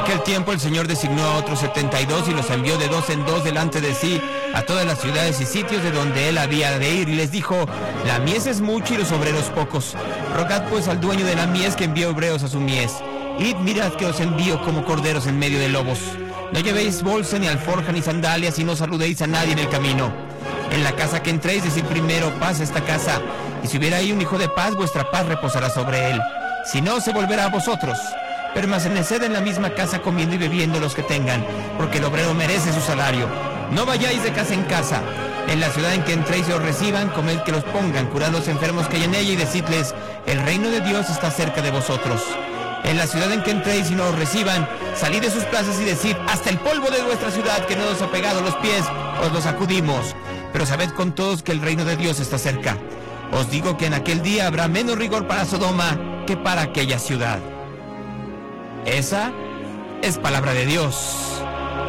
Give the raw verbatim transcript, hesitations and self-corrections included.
aquel tiempo el Señor designó a otros setenta y dos y los envió de dos en dos delante de sí a todas las ciudades y sitios de donde él había de ir, y les dijo: la mies es mucha y los obreros pocos. Rogad pues al dueño de la mies que envíe obreros a su mies. Id, mirad que os envío como corderos en medio de lobos. No llevéis bolsa, ni alforja, ni sandalias, y no saludéis a nadie en el camino. En la casa que entréis, decid primero: paz a esta casa. Y si hubiera ahí un hijo de paz, vuestra paz reposará sobre él. Si no, se volverá a vosotros. Permaneced en la misma casa comiendo y bebiendo los que tengan, porque el obrero merece su salario. No vayáis de casa en casa. En la ciudad en que entréis y os reciban, comed que los pongan, curad los enfermos que hay en ella, y decidles: el reino de Dios está cerca de vosotros. En la ciudad en que entréis y no os reciban, salid de sus plazas y decid: hasta el polvo de vuestra ciudad que no os ha pegado los pies, os lo sacudimos. Pero sabed con todos que el reino de Dios está cerca. Os digo que en aquel día habrá menos rigor para Sodoma que para aquella ciudad. Esa es palabra de Dios.